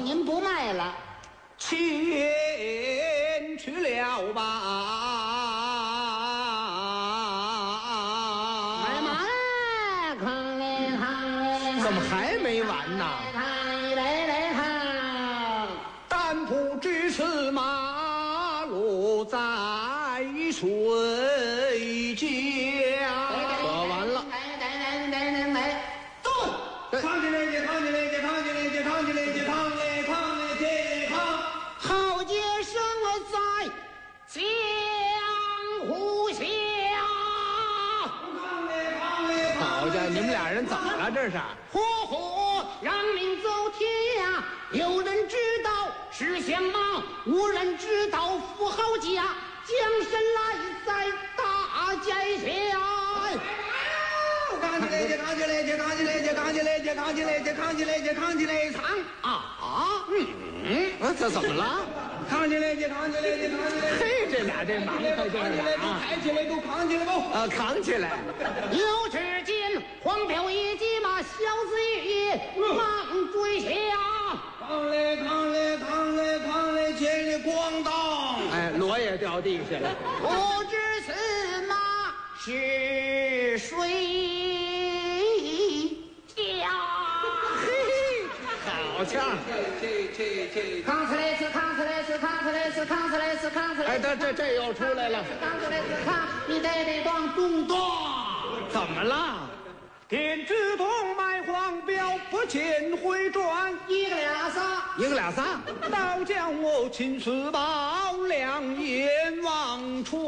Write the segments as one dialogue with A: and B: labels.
A: 您不卖了，
B: 钱去了吧？
A: 买马来看来看，
B: 怎么还没完呢？
A: 来看，
B: 但不知是马路在水家。
A: 可完了，来，走，
B: 扛起来，扛起来，扛起来，扛起来，扛来，扛来，扛。
A: 好杰生在江湖下。
B: 好家伙，你们俩人怎么了？这是？
A: 嚯，让命走天涯，有人知道是相马，无人知道富豪家，江山来在大街下。
B: 扛起来，扛起来，扛起来，扛起来，扛起来，扛起来，扛起来，扛
A: 啊！
B: 这怎么了？扛起来，扛起来，扛起来！嘿，这俩这忙快劲儿啊！抬起来，都扛起来不？扛起来！
A: 有只见黄标一骑马，小子也忙追下。
B: 扛来，扛来，扛来，扛来，千里咣当！哎，锣也掉地下了。
A: 不知此马是谁家？
B: 好呛！这，
A: 扛起来是扛起来是扛起来是扛起来是扛起来。
B: 哎，这又出来了。
A: 扛起来是扛，你得当咚咚。
B: 怎么了？天之痛卖黄标，不见回转。
A: 一个俩仨，
B: 一个俩仨，倒将我秦四宝两眼望穿。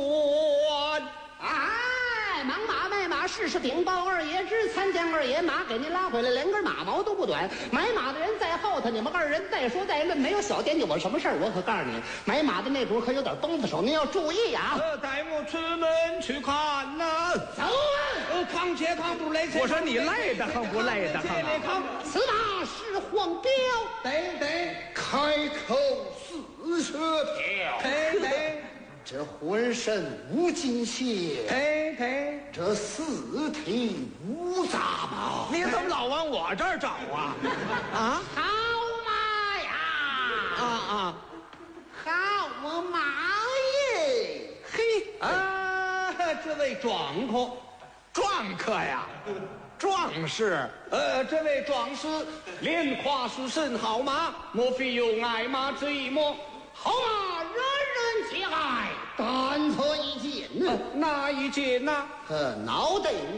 A: 哎，忙马卖马，试试顶包二爷之参将二爷马给您拉回来，连根马毛都不短。买马的人在后头，你们二人带说带论，没有小惦记我什么事儿。我可告诉你，买马的那主可有点崩子手，您要注意啊。
B: 带我出门去看呐。
A: 走啊！
B: 扛且扛不累。我说你累得很不累得很啊？
A: 此马是黄标，
B: 得
A: 开口40条，
B: 得。
A: 这浑身无金线，这4体无杂毛。
B: 你怎么老往我这儿找啊？啊？
A: 好马呀！好马耶！
B: 嘿，这位壮客呀，壮士。这位壮士连夸是甚好马，莫非有爱马之意么？
A: 好马人人皆爱，但错一件呢。
B: 哪一件呢？
A: 脑袋